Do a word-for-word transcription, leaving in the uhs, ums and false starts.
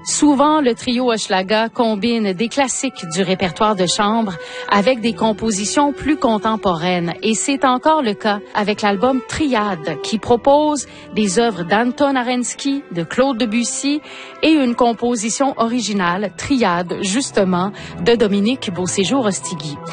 Souvent, le trio Hochelaga combine des classiques du répertoire de chambre avec des compositions plus contemporaines. Et c'est encore le cas avec l'album Triade, qui propose des œuvres d'Anton Arensky, de Claude Debussy et une composition originale, Triade, justement, de Dominique Beauséjour-Ostigui.